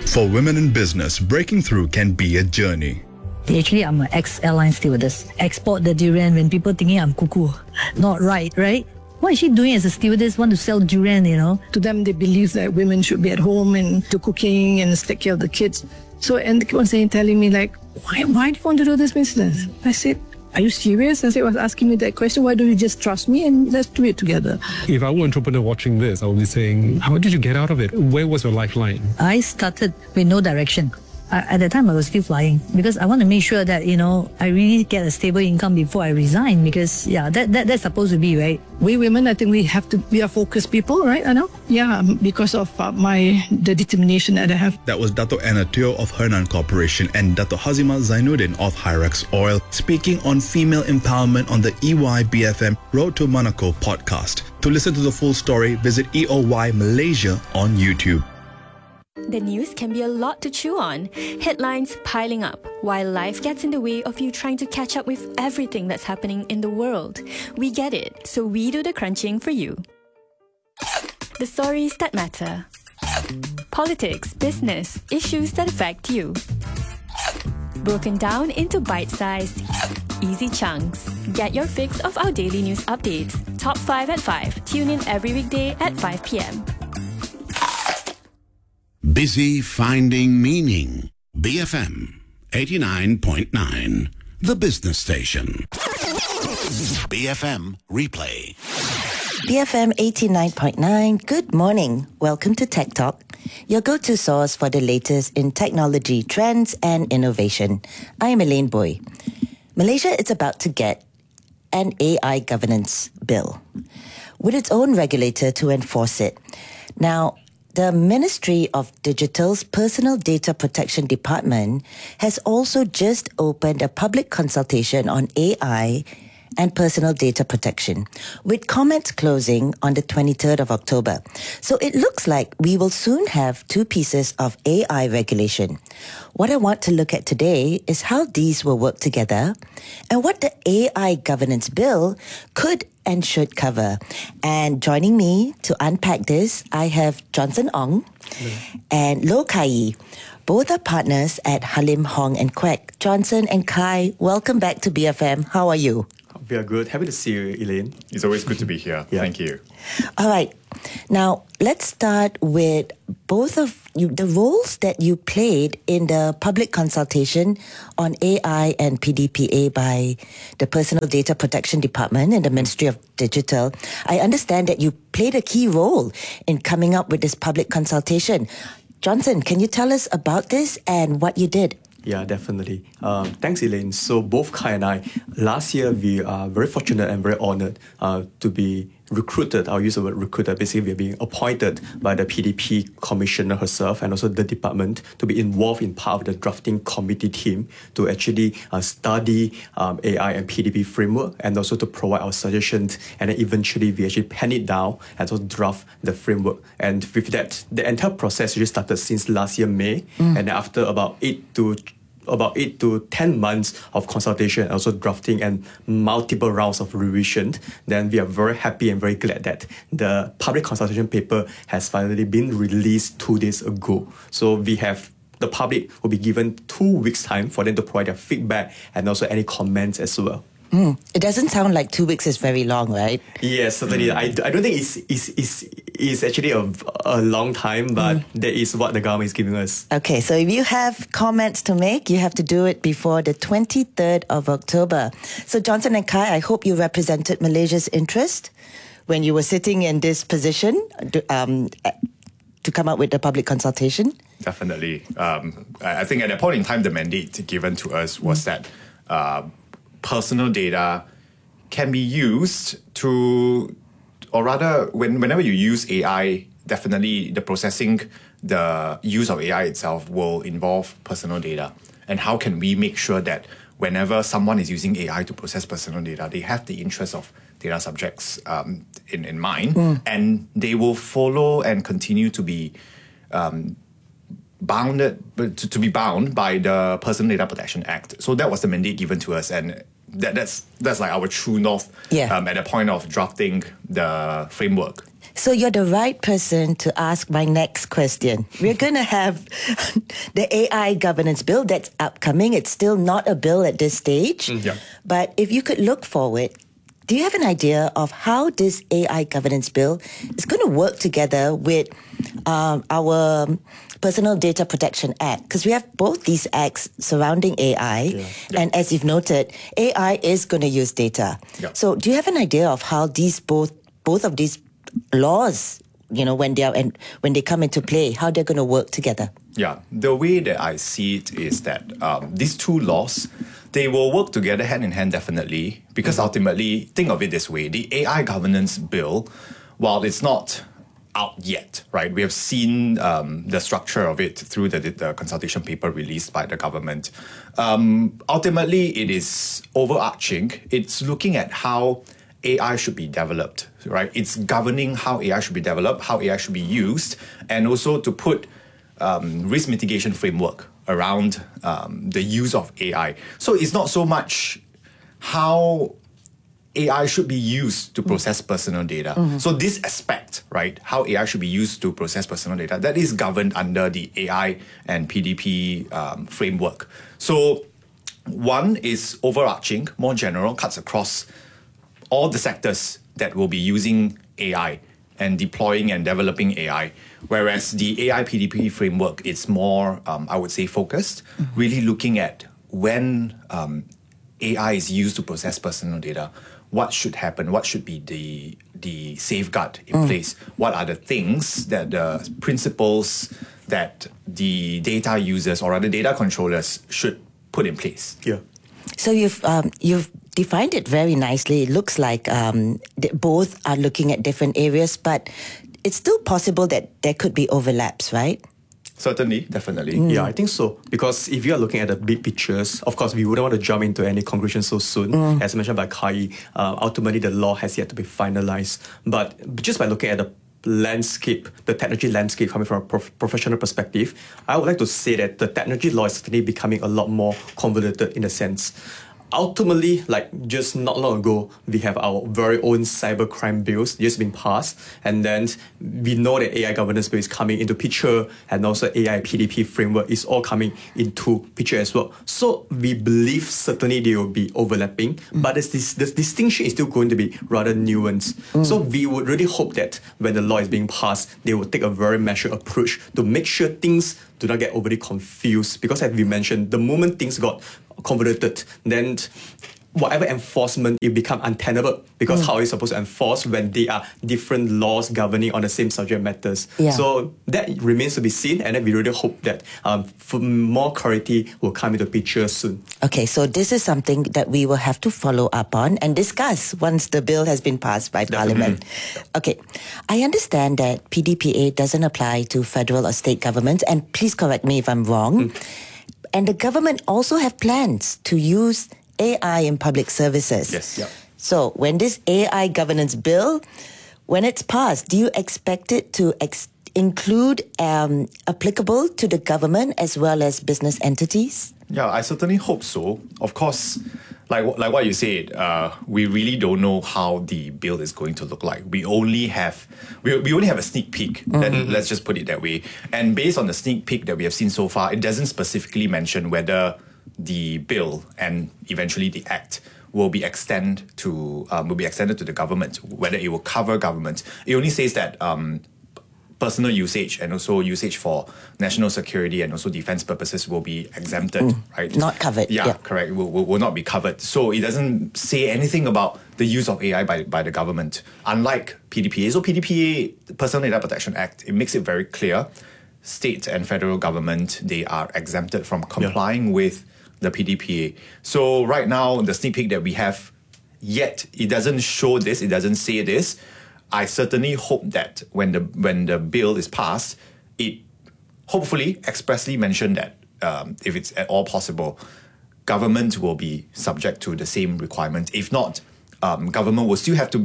For women in business, breaking through can be a journey. Actually, I'm an ex-airline stewardess. Export the durian when people thinking I'm cuckoo. Not right? What is she doing as a stewardess? Want to sell durian, To them, they believe that women should be at home and do cooking and take care of the kids. So, and they keep on telling me why do you want to do this business? I said, are you serious? I was asking me that question. Why don't you just trust me and let's do it together? If I were an entrepreneur watching this, I would be saying, how did you get out of it? Where was your lifeline? I started with no direction. At the time, I was still flying because I want to make sure that, I really get a stable income before I resign because, that's supposed to be, right? We women, I think we are focused people, right, Anna? Yeah, because of the determination that I have. That was Dato Anna Teo of Hernan Corporation and Dato Hazima Zainuddin of Hyrax Oil speaking on female empowerment on the EY BFM Road to Monaco podcast. To listen to the full story, visit EOY Malaysia on YouTube. The news can be a lot to chew on. Headlines piling up, while life gets in the way of you trying to catch up with everything that's happening in the world. We get it, so we do the crunching for you. The stories that matter. Politics, business, issues that affect you. Broken down into bite-sized, easy chunks. Get your fix of our daily news updates. Top 5 at 5. Tune in every weekday at 5 p.m. Busy finding meaning. BFM 89.9, the business station. BFM Replay. BFM 89.9, good morning. Welcome to Tech Talk, your go-to source for the latest in technology trends and innovation. I am Elaine Boy. Malaysia is about to get an AI governance bill with its own regulator to enforce it. Now, the Ministry of Digital's Personal Data Protection Department has also just opened a public consultation on AI and personal data protection, with comments closing on the 23rd of October. So it looks like we will soon have two pieces of AI regulation. What I want to look at today is how these will work together and what the AI governance bill could and should cover. And joining me to unpack this, I have Johnson Ong and Loh Kai. Both are partners at Halim Hong and Quek. Johnson and Kai, welcome back to BFM. How are you? We are good. Happy to see you, Elaine. It's always good to be here. Yeah. Thank you. All right. Now, let's start with both of you, the roles that you played in the public consultation on AI and PDPA by the Personal Data Protection Department and the Ministry of Digital. I understand that you played a key role in coming up with this public consultation. Johnson, can you tell us about this and what you did? Yeah, definitely. Thanks, Elaine. So both Kai and I, last year we are very fortunate and very honored to be recruited. I'll use the word recruited. Basically, we're being appointed by the PDP commissioner herself and also the department to be involved in part of the drafting committee team to actually study AI and PDP framework and also to provide our suggestions. And then eventually we actually pen it down and so draft the framework. And with that, the entire process really started since last year, May. And then after about 8 to 10 months of consultation and also drafting and multiple rounds of revision, then we are very happy and very glad that the public consultation paper has finally been released 2 days ago. So the public will be given 2 weeks' time for them to provide their feedback and also any comments as well. It doesn't sound like 2 weeks is very long, right? Yes, certainly. I don't think it's actually a long time, but that is what the government is giving us. Okay, so if you have comments to make, you have to do it before the 23rd of October. So Johnson and Kai, I hope you represented Malaysia's interest when you were sitting in this position to come up with the public consultation. Definitely. I think at that point in time, the mandate given to us was that personal data can be used to, or rather, whenever you use AI, definitely the processing, the use of AI itself will involve personal data. And how can we make sure that whenever someone is using AI to process personal data, they have the interests of data subjects in mind, and they will follow and continue to be bound by the Personal Data Protection Act. So that was the mandate given to us, and that's like our true north at the point of drafting the framework. So you're the right person to ask my next question. We're going to have the AI governance bill that's upcoming. It's still not a bill at this stage. But if you could look forward, do you have an idea of how this AI governance bill is going to work together with our Personal Data Protection Act? Because we have both these acts surrounding AI. And as you've noted, AI is going to use data. So do you have an idea of how both of these laws, when they come into play, how they're going to work together? Yeah, the way that I see it is that these two laws, they will work together hand in hand, definitely, because ultimately, think of it this way, the AI governance bill, while it's not out yet, right? We have seen the structure of it through the consultation paper released by the government. Ultimately, it is overarching. It's looking at how AI should be developed, right? It's governing how AI should be developed, how AI should be used, and also to put risk mitigation framework around the use of AI. So it's not so much how AI should be used to process personal data. So this aspect, right, how AI should be used to process personal data, that is governed under the AI and PDP framework. So one is overarching, more general, cuts across all the sectors that will be using AI and deploying and developing AI. Whereas the AI PDP framework, it's more, I would say, focused, really looking at when AI is used to process personal data, what should happen, what should be the safeguard in place, what are the things that the principles that the data users or other data controllers should put in place. So you've defined it very nicely. It looks like both are looking at different areas, but it's still possible that there could be overlaps, right? Certainly, definitely. Yeah, I think so. Because if you are looking at the big pictures, of course, we wouldn't want to jump into any conclusion so soon. As mentioned by Kai, ultimately the law has yet to be finalized. But just by looking at the landscape, the technology landscape coming from a professional perspective, I would like to say that the technology law is certainly becoming a lot more convoluted in a sense. Ultimately, like just not long ago, we have our very own cybercrime bills just been passed, and then we know that AI governance bill is coming into picture, and also AI PDP framework is all coming into picture as well. So we believe certainly they will be overlapping, but the distinction is still going to be rather nuanced. So we would really hope that when the law is being passed, they will take a very measured approach to make sure things do not get overly confused. Because as we mentioned, the moment things got convoluted, then whatever enforcement, it become untenable, because how are you supposed to enforce when there are different laws governing on the same subject matters? So that remains to be seen, and then we really hope that more clarity will come into picture soon. Okay, so this is something that we will have to follow up on and discuss once the bill has been passed by Parliament. Okay, I understand that PDPA doesn't apply to federal or state governments, and please correct me if I'm wrong. And the government also have plans to use AI in public services. So when this AI governance bill, when it's passed, do you expect it to include applicable to the government as well as business entities? Yeah, I certainly hope so. Of course, like what you said, we really don't know how the bill is going to look like. We only have a sneak peek. Let's just put it that way. And based on the sneak peek that we have seen so far, it doesn't specifically mention whether the bill and eventually the act will be extended to the government, whether it will cover government. It only says that personal usage and also usage for national security and also defense purposes will be exempted, right? Not covered. Yeah, correct. Will not be covered. So it doesn't say anything about the use of AI by the government, unlike PDPA. So PDPA, the Personal Data Protection Act, it makes it very clear, state and federal government, they are exempted from complying with the PDPA. So right now, the sneak peek that we have, yet it doesn't show this, it doesn't say this. I certainly hope that when the bill is passed, it hopefully expressly mentioned that if it's at all possible, government will be subject to the same requirement. If not, government will still have to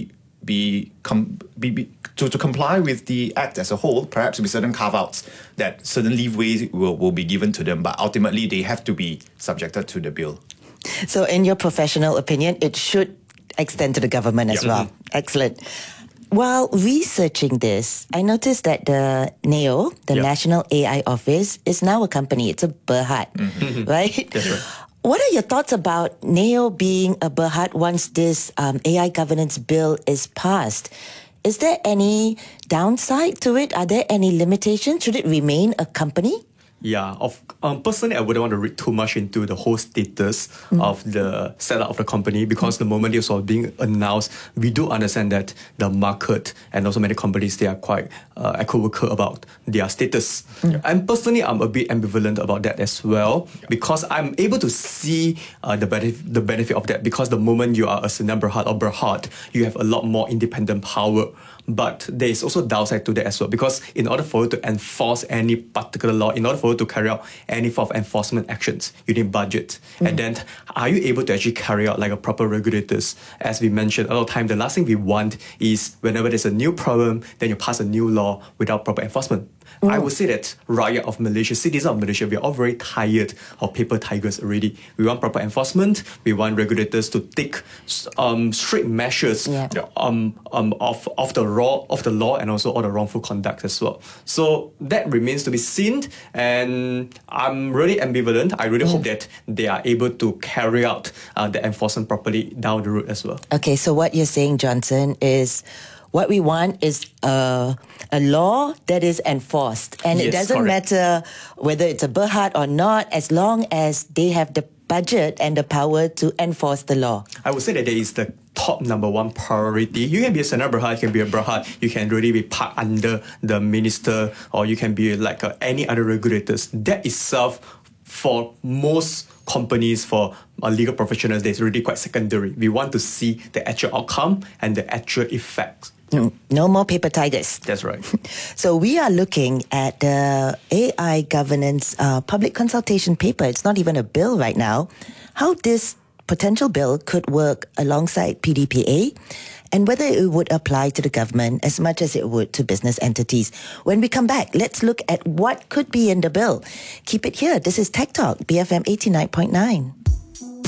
to comply with the act as a whole, perhaps with certain carve-outs that certain leeways will be given to them, but ultimately they have to be subjected to the bill. So in your professional opinion, it should extend to the government as well. Excellent. while researching this, I noticed that the NAO, the National AI Office, is now a company. It's a Berhad, right? That's right. What are your thoughts about NAO being a Berhad once this AI governance bill is passed? Is there any downside to it? Are there any limitations? Should it remain a company? Yeah, personally, I wouldn't want to read too much into the whole status of the setup of the company, because the moment it was being announced, we do understand that the market and also many companies, they are quite equivocal about their status. And personally, I'm a bit ambivalent about that as well, because I'm able to see the benefit of that, because the moment you are a Sdn Bhd or Berhad, you have a lot more independent power. But there is also a downside to that as well, because in order for you to enforce any particular law, in order for you to carry out any form of enforcement actions, you need budget. And then are you able to actually carry out like a proper regulators? As we mentioned, a lot of time, the last thing we want is whenever there's a new problem, then you pass a new law without proper enforcement. I would say that rakyat of Malaysia, citizens of Malaysia, we are all very tired of paper tigers already. We want proper enforcement. We want regulators to take strict measures of the law and also all the wrongful conduct as well. So that remains to be seen, and I'm really ambivalent. I really hope that they are able to carry out the enforcement properly down the road as well. Okay, so what you're saying, Johnson, is what we want is a law that is enforced. And it doesn't matter whether it's a Berhad or not, as long as they have the budget and the power to enforce the law. I would say that there is the top number one priority. You can be a Sdn Bhd, you can be a Berhad, you can really be parked under the minister, or you can be like any other regulators. That itself, for most companies, for legal professionals, that's really quite secondary. We want to see the actual outcome and the actual effects. No more paper tigers. That's right. So we are looking at the AI governance public consultation paper. It's not even a bill right now. How this potential bill could work alongside PDPA, and whether it would apply to the government as much as it would to business entities. When we come back, let's look at what could be in the bill. Keep it here. This is Tech Talk, BFM 89.9.